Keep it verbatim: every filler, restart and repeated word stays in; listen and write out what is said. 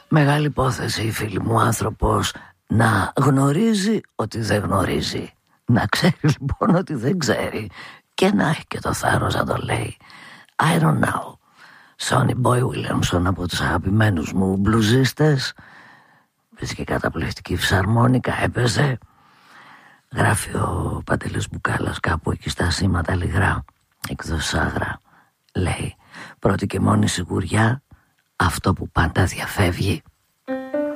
Μεγάλη υπόθεση, φίλοι μου, άνθρωπος να γνωρίζει ότι δεν γνωρίζει. Να ξέρει λοιπόν ότι δεν ξέρει και να έχει και το θάρρος να το λέει. I don't know. Sonny Boy Williamson, από τους αγαπημένους μου μπλουζίστες. Βρίσκε καταπληκτική φυσαρμόνικα, έπαιζε. Γράφει ο Παντελής Μπουκάλας κάπου εκεί στα σήματα λιγρά, εκδόσεις Άγρα. Λέει: πρώτη και μόνη σιγουριά, αυτό που πάντα διαφεύγει